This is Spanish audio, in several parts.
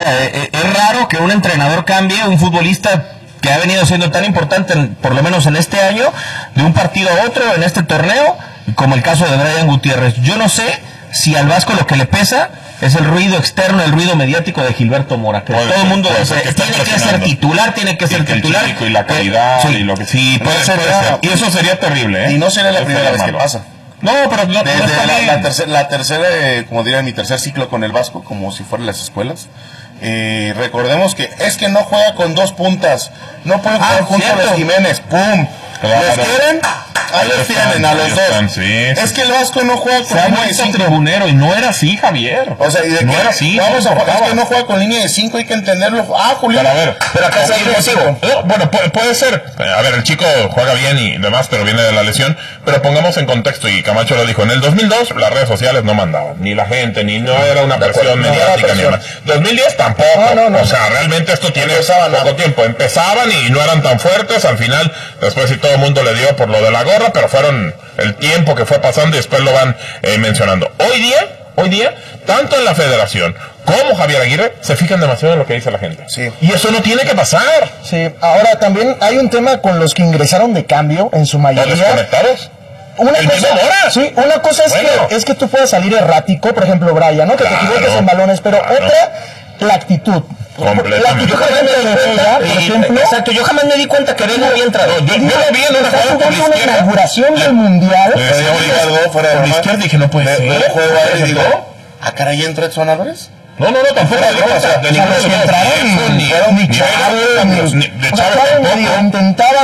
es raro que un entrenador cambie, un futbolista que ha venido siendo tan importante, por lo menos en este año, de un partido a otro en este torneo, como el caso de Brian Gutiérrez. Yo no sé si al Vasco lo que le pesa es el ruido externo, el ruido mediático de Gilberto Mora, que todo el mundo dice, tiene que ser titular, y la calidad, y lo que sí, puede ser. Y eso sería terrible, ¿eh? Y no sería la primera vez que pasa. No, pero desde la tercera, como diría, mi tercer ciclo con el Vasco, como si fueran las escuelas. Recordemos que es que no juega con dos puntas, no puede jugar junto a los Jiménez, ¡pum! ¿Les quieren? Ahí los tienen, a los dos. Sí, es que el Vasco no juega con línea de 5. Tribunero, y no era así, Javier. O sea, y de no que era así. Vamos a jugar, es que no juega con línea de 5, hay que entenderlo. Julián. Pero a ver, pero acá está el motivo. Bueno, puede ser. A ver, el chico juega bien y demás, pero viene de la lesión. Pero pongamos en contexto, y Camacho lo dijo, en el 2002 las redes sociales no mandaban, ni la gente, ni no era una presión mediática, ni demás. 2010 tampoco. O sea, realmente esto tiene poco tiempo. Empezaban y no eran tan fuertes, al final, después sí todo el mundo le dio por lo de la gorra, pero fueron el tiempo que fue pasando y después lo van mencionando. Hoy día, tanto en la federación como Javier Aguirre se fijan demasiado en lo que dice la gente. Sí. Y eso no tiene que pasar. Sí, ahora también hay un tema con los que ingresaron de cambio, en su mayoría. ¿Los desconectados? Una cosa es que tú puedes salir errático, por ejemplo, Brian, ¿no? Que te equivoques en balones, pero otra, la actitud. Completamente. Exacto, yo jamás me di cuenta que Vega había entrado. Yo lo vi en una jugada por la izquierda. La inauguración del Mundial. Fuera de la izquierda, dije, no puede ser. Y digo, caray, ¿entra Edson Álvarez? No, tampoco. O sea, de ninguno que entraron ni Chávez, ni Chávez intentaba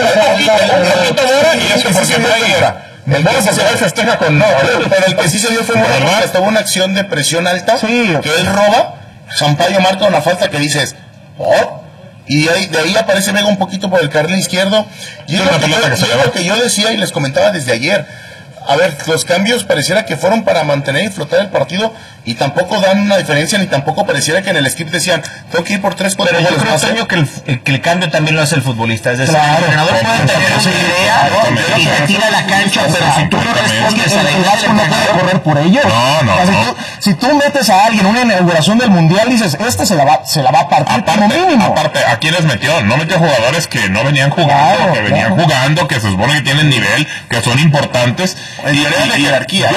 el Mora se festeja con pero el que sí se dio fue Mora, porque estaba una acción de presión alta, que él roba, Sampaio marca una falta que dices, y de ahí aparece Vega un poquito por el carril izquierdo, y es lo que yo decía y les comentaba desde ayer. A ver, los cambios pareciera que fueron para mantener y flotar el partido y tampoco dan una diferencia, ni tampoco pareciera que en el script decían, tengo que ir por 3-4 goles más. Pero yo creo, que el cambio también lo hace el futbolista. Es decir, el entrenador puede tener una idea y te tira la cancha, pero si tú no respondes a la idea, no puede correr por ellos. No. Si tú metes a alguien una inauguración del Mundial, dices, se la va a partir como mínimo. Aparte, ¿a quiénes metió? No metió jugadores que no venían jugando, venían jugando, que se supone que tienen nivel, que son importantes. Y de jerarquía.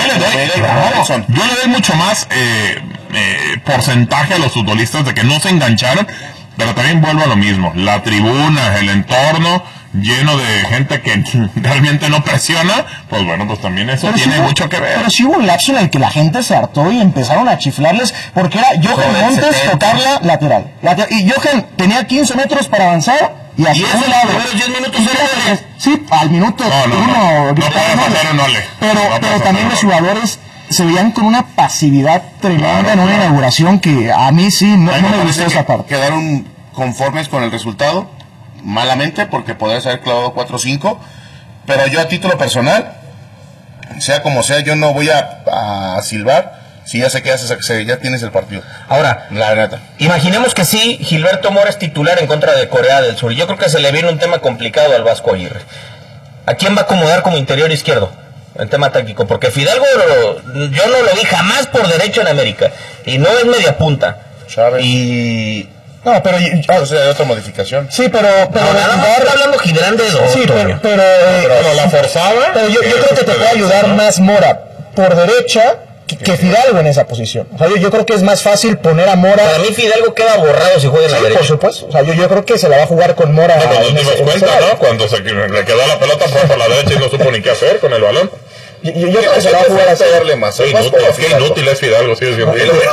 Yo le doy mucho más porcentaje a los futbolistas de que no se engancharon, pero también vuelvo a lo mismo. La tribuna, el entorno lleno de gente que realmente no presiona, pues bueno, pues también eso tiene mucho que ver. Pero sí hubo un lapso en el que la gente se hartó y empezaron a chiflarles, porque era Johan Montes tocarla lateral. Y Johan tenía 15 metros para avanzar, y hasta un lado. Los 10 minutos sí, al minuto uno. No puede pasar un ole. Pero también los jugadores se veían con una pasividad tremenda en una inauguración que a mí sí no me gustó esa parte. Quedaron conformes con el resultado, malamente, porque podrías haber clavado 4-5, pero yo a título personal, sea como sea, yo no voy a silbar si ya sé que ya tienes el partido. Ahora, la neta, imaginemos que sí, Gilberto Mora es titular en contra de Corea del Sur. Yo creo que se le viene un tema complicado al Vasco Aguirre. ¿A quién va a acomodar como interior izquierdo? El tema táctico, porque Fidalgo yo no lo vi jamás por derecho en América, y no es media punta. Chávez. No, pero o sea, hay otra modificación. Sí, pero nada más está hablando Gibran de dos. Sí, pero la forzaba. Pero yo creo que te puede ayudar más Mora por derecha que Fidalgo en esa posición. O sea, yo creo que es más fácil poner a Mora. Para mí Fidalgo queda borrado si juega en la derecha. Por supuesto. O sea, yo creo que se la va a jugar con Mora. Nos dimos cuenta, ¿no? Cuando le quedó la pelota por la derecha y no supo ni qué hacer con el balón. Yo creo que se la va a jugar a darle más. Qué inútil es Fidalgo, sí, es bien.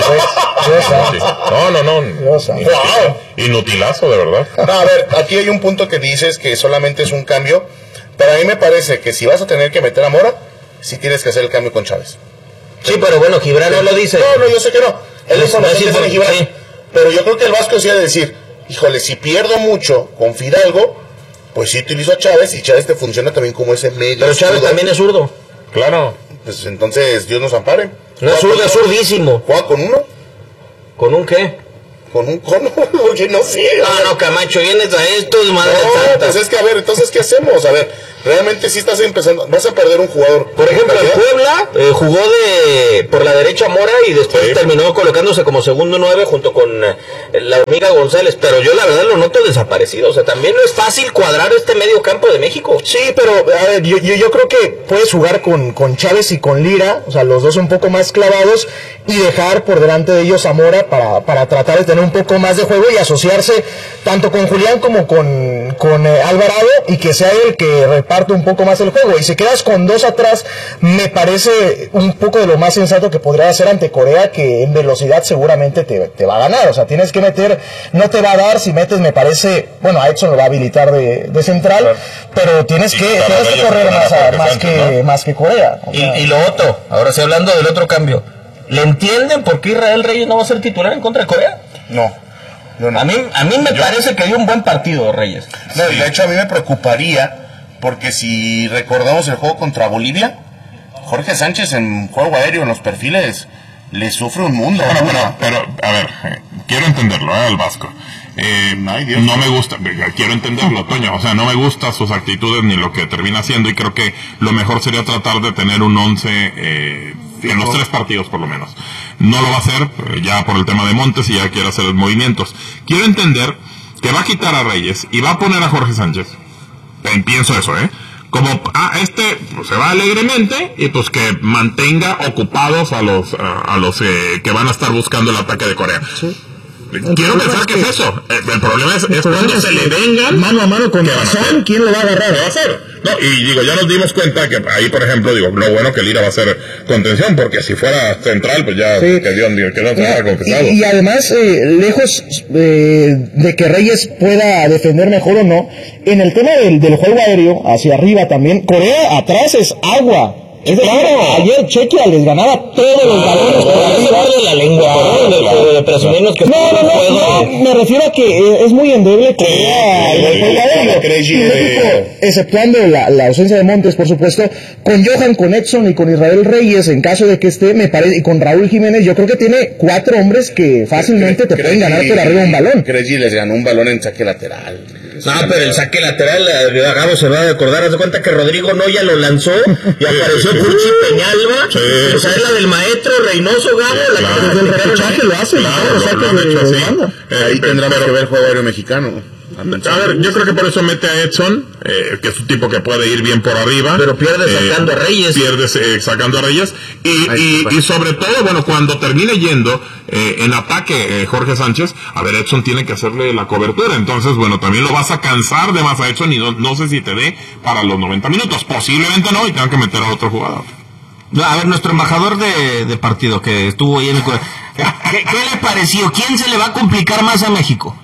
No. Inutilazo, de verdad. No, a ver, aquí hay un punto que dices que solamente es un cambio, pero a mí me parece que si vas a tener que meter a Mora, sí tienes que hacer el cambio con Chávez. Sí, pero bueno, Gibran no lo dice. No, yo sé que no. Él es de Gibran. Sí. Pero yo creo que el Vasco sí ha de decir, híjole, si pierdo mucho con Fidalgo, pues sí utilizo a Chávez y Chávez te funciona también como ese medio. Pero Chávez también es zurdo. Claro. Pues entonces Dios nos ampare. No es zurdo, es zurdísimo. ¿Juega con uno? ¿Con un qué? Con un cono, porque no sé. No, Camacho, vienes a esto, madre santa. Pues es que, a ver, entonces, ¿qué hacemos? A ver, realmente sí estás empezando, vas a perder un jugador. Por ejemplo, el Puebla jugó por la derecha Mora y después terminó colocándose como segundo 9 junto con la Hormiga González, pero yo la verdad lo noto desaparecido. O sea, también no es fácil cuadrar este medio campo de México. Sí, pero a ver, yo creo que puedes jugar con Chávez y con Lira, o sea, los dos un poco más clavados, y dejar por delante de ellos a Mora para tratar de tener un poco más de juego y asociarse tanto con Julián como con Alvarado, y que sea el que reparte un poco más el juego. Y si quedas con dos atrás, me parece un poco de lo más sensato que podría hacer ante Corea, que en velocidad seguramente te va a ganar. O sea, tienes que meter, no te va a dar si metes, me parece, bueno, a Edson lo va a habilitar de central, claro, pero tienes que correr más que Corea. O sea, y lo otro, ahora sí hablando del otro cambio, ¿le entienden por qué Israel Reyes no va a ser titular en contra de Corea? No. A mí me parece que dio un buen partido Reyes. No, y de hecho a mí me preocuparía, porque si recordamos el juego contra Bolivia, Jorge Sánchez en juego aéreo, en los perfiles, le sufre un mundo. Bueno, pero a ver, quiero entenderlo, el Vasco. No me gusta, quiero entenderlo, Toño, o sea, no me gustan sus actitudes ni lo que termina haciendo, y creo que lo mejor sería tratar de tener un 11 en los 3 partidos por lo menos. No lo va a hacer ya por el tema de Montes y ya quiere hacer los movimientos. Quiero entender que va a quitar a Reyes y va a poner a Jorge Sánchez. Pienso eso, como pues, se va alegremente, y pues que mantenga ocupados a los que van a estar buscando el ataque de Corea. Sí. Quiero pensar que es eso. El problema es cuando se le vengan mano a mano con Razón, ¿quién lo va a agarrar? ¿Qué va a hacer? No, y digo, ya nos dimos cuenta que ahí, por ejemplo, digo, lo bueno que Lira va a ser contención, porque si fuera central, pues ya quedó complicado. Y además, lejos de que Reyes pueda defender mejor o no, en el tema del juego aéreo, hacia arriba también, Corea atrás es agua. Es claro, ayer Chequia les ganaba todos los balones por arriba de la lengua, de presumirnos que no, me refiero a que es muy endeble Corea el juego aéreo, exceptuando la ausencia de Montes, por supuesto, con Johan, con Edson y con Israel Reyes, en caso de que esté, me parece, y con Raúl Jiménez, yo creo que tiene 4 hombres que fácilmente te pueden ganar por arriba un balón. Cregi les ganó un balón en saque lateral. No, pero el saque lateral, Gabo se va a acordar, haz de cuenta que Rodrigo Noya lo lanzó y apareció Puchi Peñalba, o sea, es la del maestro Reynoso, Gabo, la que del repechaje lo hace, ahí tendremos que ver el juego aéreo mexicano. A ver, yo creo que por eso mete a Edson, que es un tipo que puede ir bien por arriba. Pero pierde sacando a Reyes. Pierde sacando a Reyes. Y sobre todo, bueno, cuando termine yendo en ataque Jorge Sánchez, a ver, Edson tiene que hacerle la cobertura. Entonces, bueno, también lo vas a cansar de más a Edson, y no sé si te dé para los 90 minutos. Posiblemente no, y tengan que meter a otro jugador. A ver, nuestro embajador de partido que estuvo ahí en el... ¿Qué le pareció? ¿Quién se le va a complicar más a México?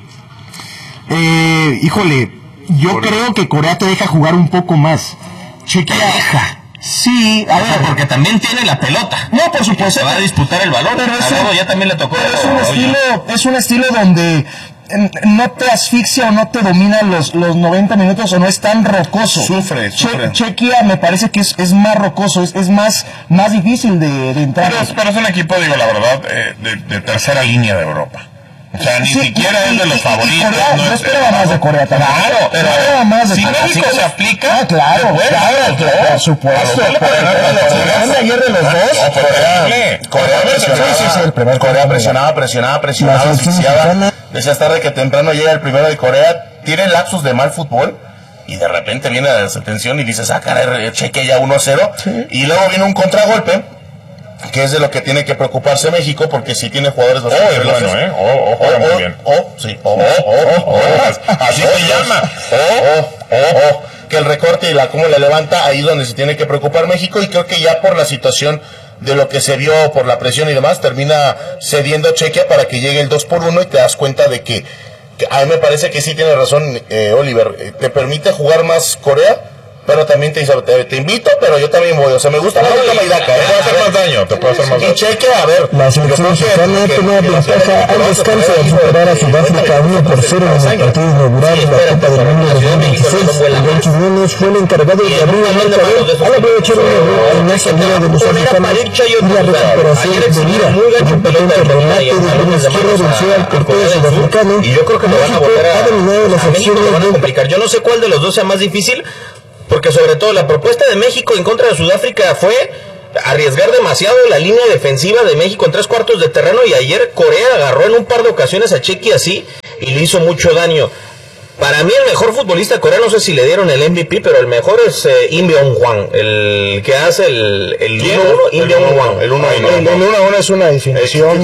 Híjole, yo creo que Corea te deja jugar un poco más. Chequia. Sí, a ver, porque también tiene la pelota. No, por supuesto. Se va a disputar el balón, pero eso ya también le tocó. Es un estilo donde no te asfixia o no te domina los 90 minutos, o no es tan rocoso. Sufre. Chequia me parece que es más rocoso, es más difícil de entrar. Pero es un equipo, digo la verdad, de tercera línea de Europa. O sea, ni siquiera es de los favoritos. Corea, no esperaba más de Corea también. Claro, pero si México se aplica... claro, por supuesto. Ayer de los dos. Corea presionaba, asfixiaba. Decías tarde que temprano llega el primero de Corea, tiene lapsos de mal fútbol, y de repente viene la desatención y dices, caray, Cheque ya 1-0, sí. Y luego viene un contragolpe, que es de lo que tiene que preocuparse México, porque si tiene jugadores bastante veloces. Juega muy bien. Así se llama. Que el recorte y cómo le levanta, ahí es donde se tiene que preocupar México, y creo que ya por la situación de lo que se vio, por la presión y demás, termina cediendo Chequia para que llegue el 2-1, y te das cuenta de que a mí me parece que sí tiene razón Oliver, te permite jugar más Corea, pero también te invito, pero yo también voy, o sea, me gusta más la Maidaca, te puede hacer más daño, Y Chequia, a ver, la selección mexicana tenía ventaja al descanso de superar a Sudáfrica 1-0 en el partido inaugural de la Copa del Mundo 2016. Miguel Quiñones fue el encargado de abrir el marcador al aprovechar un error en la salida de los africanos y la recuperación de Lira. Un potente remate de la izquierda venció al portero sudafricano, y yo creo que México ha dominado las acciones de... Yo no sé cuál de los dos sea más difícil, porque sobre todo la propuesta de México en contra de Sudáfrica fue arriesgar demasiado la línea defensiva de México en 3/4 de terreno, y ayer Corea agarró en un par de ocasiones a Chequi así y le hizo mucho daño. Para mí el mejor futbolista coreano, no sé si le dieron el MVP, pero el mejor es Im Byung-hwan, el que hace el 1-1, Im Byung-hwan. El 1-1 es una definición.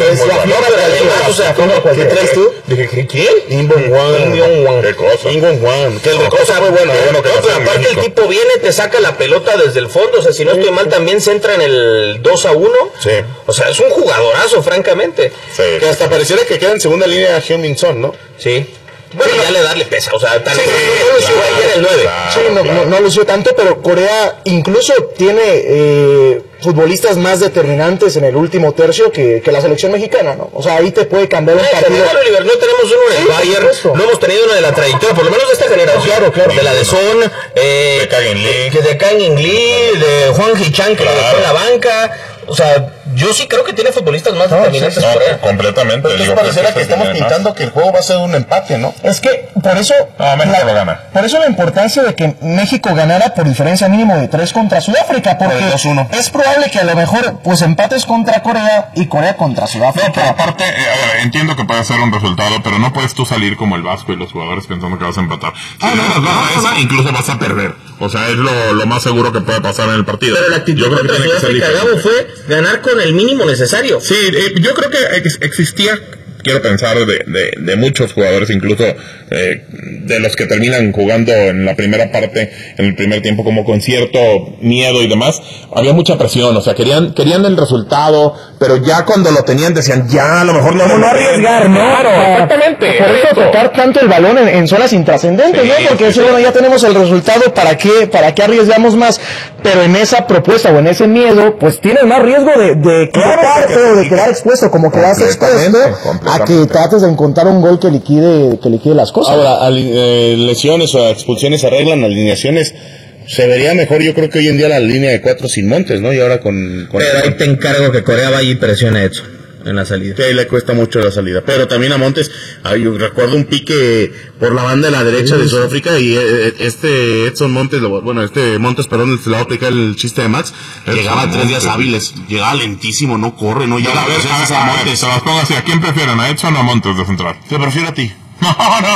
¿Qué traes tú? Dije, ¿quién? Im Byung-hwan. ¿Qué cosa? Im Byung-hwan. Que el cosa fue bueno. Pero aparte el tipo viene, te saca la pelota desde el fondo, o sea, si no estoy mal, también se entra en el 2-1. Sí. O sea, es un jugadorazo, francamente. Sí. Que hasta pareciera que queda en segunda línea Heung-min Son, ¿no? Sí. Bueno, ya le darle pesa, o sea, tal vez el 9. Sí, no lució tanto, pero Corea incluso tiene futbolistas más determinantes en el último tercio que la selección mexicana, ¿no? O sea, ahí te puede cambiar un partido. Oliver, no tenemos uno en el Bayern, no hemos tenido uno de la trayectoria, por lo menos de esta generación, claro. De la de Son, de Kang In Lee, de Juan Hee-chan, que lo dejó en la banca. O sea, yo sí creo que tiene futbolistas más determinantes. Completamente. Entonces pareciera que estamos pintando que el juego va a ser un empate, ¿no? Es que por eso México lo gana. Por eso la importancia de que México ganara por diferencia mínimo de 3 contra Sudáfrica, porque es probable que a lo mejor pues empates contra Corea y Corea contra Sudáfrica. No, pero aparte, entiendo que puede ser un resultado, pero no puedes tú salir como el Vasco y los jugadores pensando que vas a empatar. Si le das baja esa, incluso vas a perder. O sea, es lo más seguro que puede pasar en el partido. Pero la actitud contra Sudáfrica, Gabo, fue ganar con el mínimo necesario. Sí, yo creo que existía, quiero pensar, de muchos jugadores, incluso de los que terminan jugando en la primera parte, en el primer tiempo, como con cierto miedo y demás. Había mucha presión, o sea, querían el resultado, pero ya cuando lo tenían decían, ya, a lo mejor no arriesgar, ¿no? Claro, exactamente. Por eso tocar tanto el balón en zonas intrascendentes, sí, ¿no? Porque decir, bueno, ya tenemos el resultado, ¿para qué arriesgamos más? Pero en esa propuesta o en ese miedo, pues tienes más riesgo de quedarte o de quedar expuesto, como quedas expuesto, a que trates de encontrar un gol que liquide las cosas. Ahora, lesiones o expulsiones se arreglan, alineaciones. Se vería mejor, yo creo que hoy en día la línea de 4 sin Montes, ¿no? Y ahora con pero ahí te encargo que Corea vaya y presione a Edson en la salida. Sí, ahí le cuesta mucho la salida. Pero también a Montes, yo recuerdo un pique por la banda de la derecha de Sudáfrica y Edson Montes, Montes, perdón, se le va a aplicar el chiste de Max, llegaba a 3 días hábiles, llegaba lentísimo, no corre, no llega. A ver, se las pongo así, ¿a quién prefieren, a Edson o a Montes de central? Te prefiero a ti. No,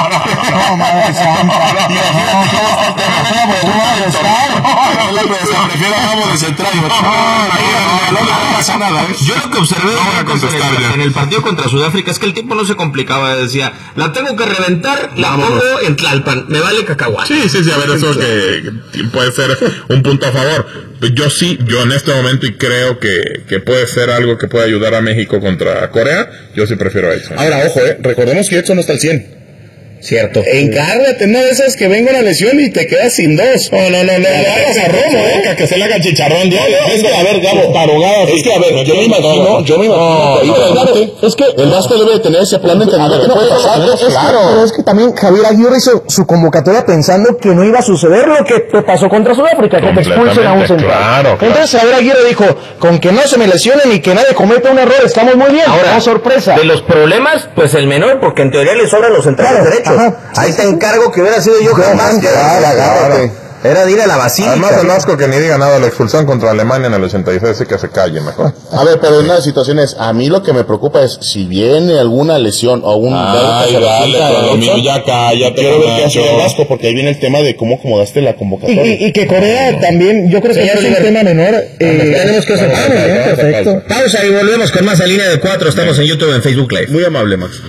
prefiero a Gabo de central. No pasa nada. Yo lo que observé en el partido contra Sudáfrica es que el tipo no se complicaba, decía, la tengo que reventar, la pongo en Tlalpan, me vale cacahuate. Sí, a ver, eso que puede ser un punto a favor. Yo en este momento, y creo que puede ser algo que puede ayudar a México contra Corea, yo sí prefiero a Edson. Ahora, ojo, recordemos que Edson no está al 100. Cierto. Encárgate, no de esas que venga una lesión y te quedas sin 2. No. Agarras a Romo, que se le haga chicharrón. Es que, a ver, Gabo, tarugadas. Es que, a ver, yo me imagino. Es que el Vasco debe de tener ese plan de entender que no puede pasar. Pero es que también Javier Aguirre hizo su convocatoria pensando que no iba a suceder lo que te pasó contra Sudáfrica, que te expulsen a un central. Claro. Entonces Javier Aguirre dijo, con que no se me lesionen y que nadie cometa un error, estamos muy bien. Ahora, no sorpresa. De los problemas, pues el menor, porque en teoría le sobran los centrales derechos. Ahí te encargo que hubiera sido yo jamás. Era de ir a la basílica. Además, el Vasco que ni diga nada de la expulsión contra Alemania en el 86, así que se calle mejor. A ver, pero en una situación a mí lo que me preocupa es si viene alguna lesión o algún... ya cállate. Quiero ver qué hace el Vasco, porque ahí viene el tema de cómo acomodaste la convocatoria. Y que Corea también, yo creo que ya es un tema menor. Tenemos que aceptarlo, ¿no? Perfecto. Pausa y volvemos con más a Línea de 4. Estamos en YouTube, en Facebook Live. Muy amable, Max.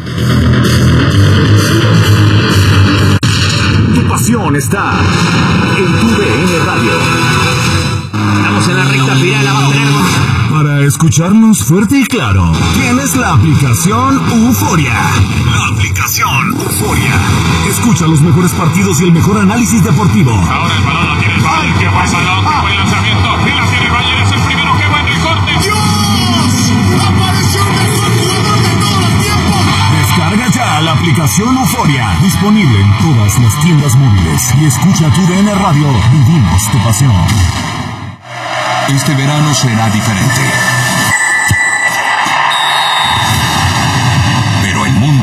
Tu pasión está en tu DN Radio. Estamos en la recta final, la va a tener. Para escucharnos fuerte y claro, tienes la aplicación Euforia. La aplicación Euforia. Escucha los mejores partidos y el mejor análisis deportivo. Ahora el balón lo tiene el Bayern. ¿Qué pasa? Qué buen lanzamiento. Y la tiene el Bayern. Es el primero. Qué buen recorte. ¡Dios! ¡Apareció el mejor jugador de todos los tiempos! Descarga ya la aplicación Euforia. Disponible en todas las tiendas móviles. Y escucha tu DN Radio. Vivimos tu pasión. Este verano será diferente. Pero el mundo no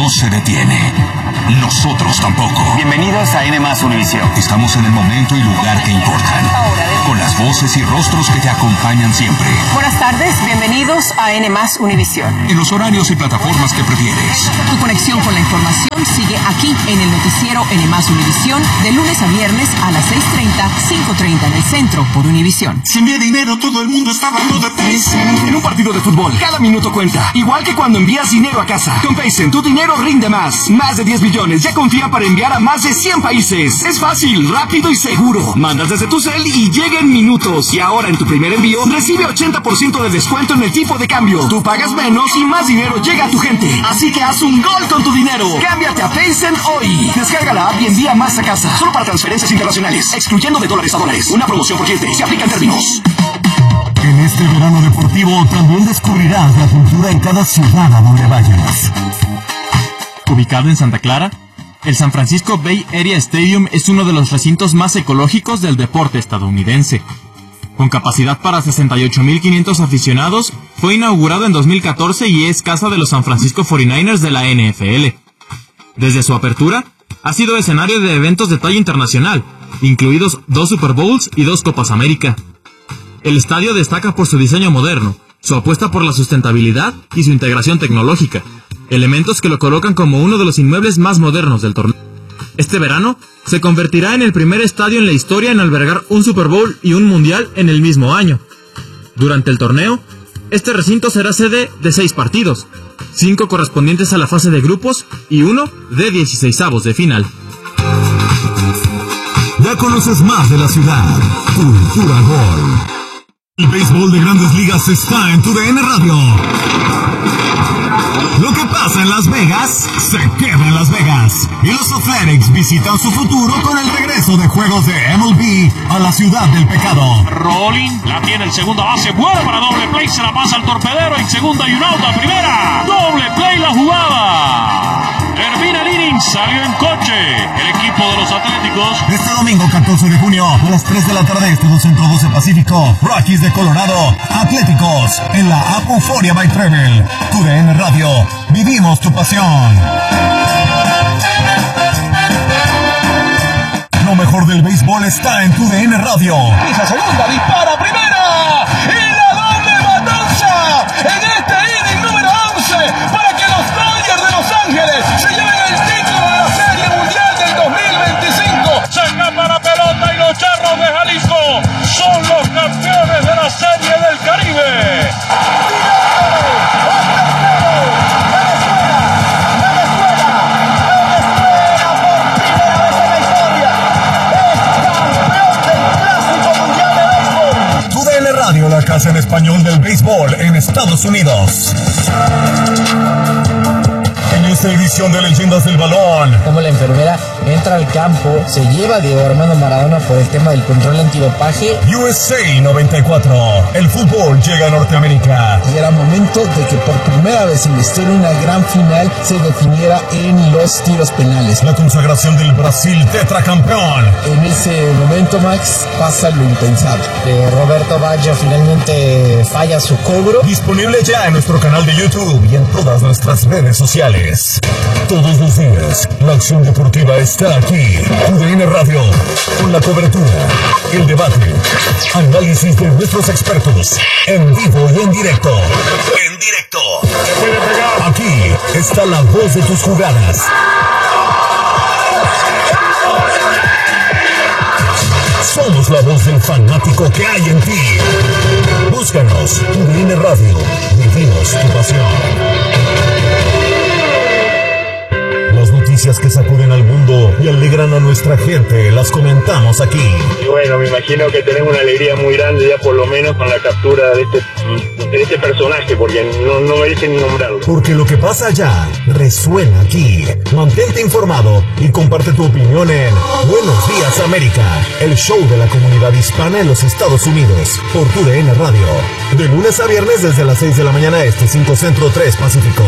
no se detiene. Nosotros tampoco. Bienvenidos a N+ Univisión. Estamos en el momento y lugar que importan, con las voces y rostros que te acompañan siempre. Buenas tardes, bienvenidos a N+ Univisión. En los horarios y plataformas que prefieres. Tu conexión con la información sigue aquí en el noticiero N+ Univisión, de lunes a viernes a las 6:30, 5:30 en el centro por Univisión. Si envía dinero, todo el mundo está hablando de Paycen. En un partido de fútbol, cada minuto cuenta. Igual que cuando envías dinero a casa. Con Paycen, tu dinero rinde más. Más de 10 billones ya confía para enviar a más de 100 países. Es fácil, rápido y seguro. Mandas desde tu cel y llega en minutos. Y ahora en tu primer envío, recibe 80% de descuento en el tipo de cambio. Tú pagas menos y más dinero llega a tu gente. Así que haz un gol con tu dinero. Cámbiate a Paycen hoy. Descarga la app y envía más a casa. Solo para transferencias internacionales, excluyendo de dólares a dólares. Una promoción por cliente. Se aplica en términos. En este verano deportivo también descubrirás la cultura en cada ciudad a donde vayas. Ubicado en Santa Clara, el San Francisco Bay Area Stadium es uno de los recintos más ecológicos del deporte estadounidense. Con capacidad para 68,500 aficionados, fue inaugurado en 2014 y es casa de los San Francisco 49ers de la NFL. Desde su apertura, ha sido escenario de eventos de talla internacional, incluidos 2 Super Bowls y 2 Copas América. El estadio destaca por su diseño moderno, su apuesta por la sustentabilidad y su integración tecnológica, elementos que lo colocan como uno de los inmuebles más modernos del torneo. Este verano se convertirá en el primer estadio en la historia en albergar un Super Bowl y un Mundial en el mismo año. Durante el torneo, este recinto será sede de 6 partidos, 5 correspondientes a la fase de grupos y 1 de 16avos de final. Ya conoces más de la ciudad. Cultura Gol. El béisbol de Grandes Ligas está en tu DN Radio. Lo que pasa en Las Vegas, se queda en Las Vegas. Y los Athletics visitan su futuro con el regreso de juegos de MLB a la ciudad del pecado. Rolling, la tiene en segunda base, buena para doble play, se la pasa al torpedero en segunda y un out a primera. Doble play la jugada. Termina el inning, salió en coche el equipo de los Atléticos. Este domingo 14 de junio a las 3 de la tarde, todo Centro 12 Pacífico, Rockies de Colorado, Atléticos en la app Euphoria by Travel. Tu DN Radio, vivimos tu pasión. Lo mejor del béisbol está en tu DN Radio. Esa segunda dispara primera y la doble matanza en este inning número 11 para que los Dodgers de Los Ángeles se lleven el título de la Serie Mundial del 2025. Se escapa la pelota y los Charros de Jalisco son los campeones de la Serie del Caribe. La casa en español del béisbol en Estados Unidos. En esta edición de Leyendas del Balón, como la enfermera entra al campo, se lleva a Diego Armando Maradona por el tema del control antidopaje. USA 94, el fútbol llega a Norteamérica. Y era momento de que por primera vez en la historia una gran final se definiera en los tiros penales. La consagración del Brasil tetracampeón. En ese momento, Max, pasa lo impensable. Roberto Baggio finalmente falla su cobro. Disponible ya en nuestro canal de YouTube y en todas nuestras redes sociales. Todos los días, la acción deportiva está aquí. UDN Radio, con la cobertura, el debate, análisis de nuestros expertos, en vivo y en directo. En directo. Aquí está la voz de tus jugadas. Somos la voz del fanático que hay en ti. Búscanos, UDN Radio, vivimos tu pasión. Las noticias que sacuden al mundo y alegran a nuestra gente, las comentamos aquí. Y bueno, me imagino que tenemos una alegría muy grande ya por lo menos con la captura de este personaje, porque no merece ni nombrarlo. Porque lo que pasa allá resuena aquí. Mantente informado y comparte tu opinión en Buenos Días América, el show de la comunidad hispana en los Estados Unidos, por TUDN Radio. De lunes a viernes desde las 6 de la mañana este, 5 Centro, 3 Pacífico.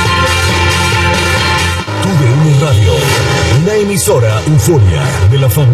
TUDN Radio, una emisora Euphoria de la familia.